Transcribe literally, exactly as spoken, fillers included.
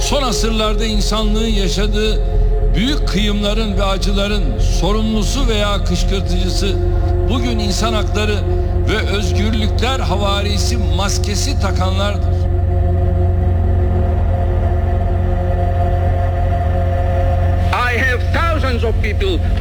son asırlarda insanlığın yaşadığı büyük kıyımların ve acıların sorumlusu veya kışkırtıcısı bugün insan hakları ve özgürlükler havarisi maskesi takanlardır. I have thousands of people